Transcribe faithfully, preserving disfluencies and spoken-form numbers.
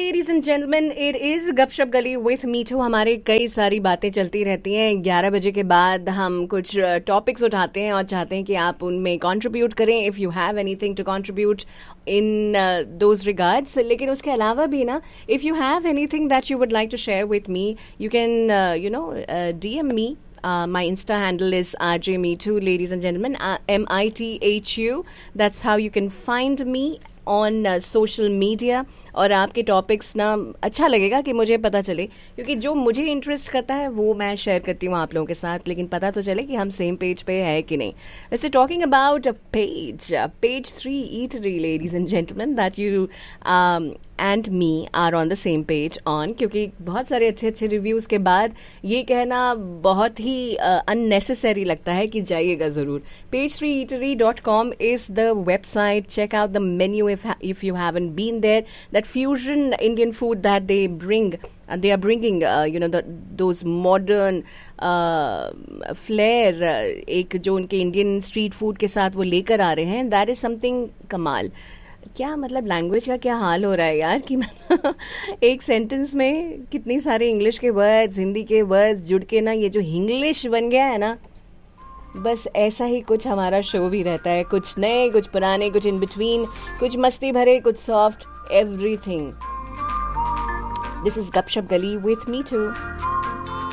Ladies and gentleman, it is गपशप गली with मीठू। हमारे कई सारी बातें चलती रहती हैं। ग्यारह बजे के बाद हम कुछ टॉपिक्स उठाते हैं और चाहते हैं कि आप उनमें कंट्रीब्यूट करें, if you have anything to contribute in those regards. लेकिन उसके अलावा भी ना, if you have anything that you would like to share with me, you can you know D M me. Uh, my Insta handle is R J Me Too, ladies and gentlemen, uh, M I T H U. That's how you can find me on uh, social media. और आपके topics ना अच्छा लगेगा कि मुझे पता चले, क्योंकि जो मुझे इंटरेस्ट करता है वो मैं शेयर करती हूँ आप लोगों के साथ, लेकिन पता तो चले कि हम सेम पेज पे है कि नहीं. वैसे talking about page page three eatery, ladies and gentleman, that you and me are on the same page on, क्योंकि बहुत सारे अच्छे अच्छे रिव्यूज़ के बाद ये कहना बहुत ही अननेसेसरी uh, लगता है कि जाइएगा ज़रूर. Page three eatery dot com is the website. Check out the menu if if you haven't been there. That fusion Indian food that they bring, and they are bringing uh, you know the, those modern uh, flair, uh, एक जो उनके Indian street food के साथ वो लेकर आ रहे हैं, that is something कमाल. क्या मतलब लैंग्वेज का क्या हाल हो रहा है यार, कि एक सेंटेंस में कितनी सारे इंग्लिश के वर्ड्स, हिंदी के वर्ड्स जुड़ के ना ये जो इंग्लिश बन गया है ना, बस ऐसा ही कुछ हमारा शो भी रहता है. कुछ नए, कुछ पुराने, कुछ इन बिटवीन, कुछ मस्ती भरे, कुछ सॉफ्ट, एवरीथिंग. दिस इज गपशप गली विथ मी टू.